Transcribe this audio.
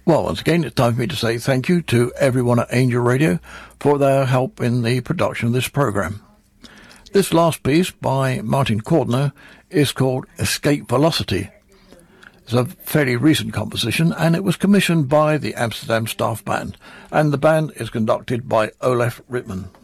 Well, once again, it's time for me to say thank you to everyone at Angel Radio for their help in the production of this program. This last piece by Martin Cordner is called Escape Velocity. It's a fairly recent composition, and it was commissioned by the Amsterdam Staff Band, and the band is conducted by Olaf Rittman.